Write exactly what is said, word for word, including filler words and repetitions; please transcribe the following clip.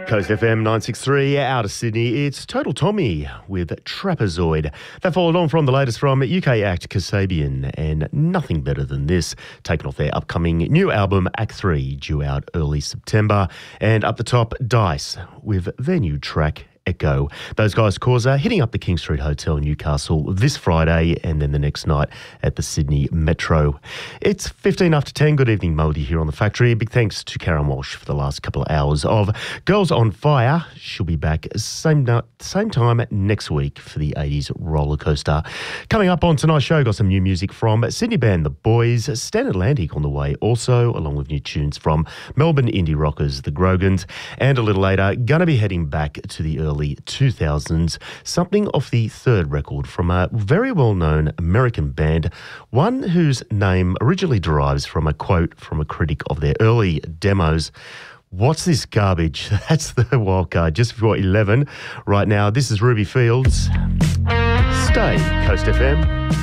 Coast F M nine sixty-three, out of Sydney, it's Total Tommy with Trapezoid. That followed on from the latest from U K act Kasabian and Nothing Better Than This, taken off their upcoming new album Act three, due out early September. And up the top, Dice with their new track Echo. Those guys, cause are hitting up the King Street Hotel in Newcastle this Friday and then the next night at the Sydney Metro. It's fifteen after ten. Good evening, Modi here on The Factory. Big thanks to Karen Walsh for the last couple of hours of Girls on Fire. She'll be back same, same time next week for the eighties roller coaster. Coming up on tonight's show, got some new music from Sydney band The Boys, Stan Atlantic on the way also, along with new tunes from Melbourne indie rockers The Grogans, and a little later, gonna be heading back to the early early two thousands, something off the third record from a very well-known American band, one whose name originally derives from a quote from a critic of their early demos. What's this garbage? That's the wildcard just before eleven right now. This is Ruby Fields. Stay Coast F M.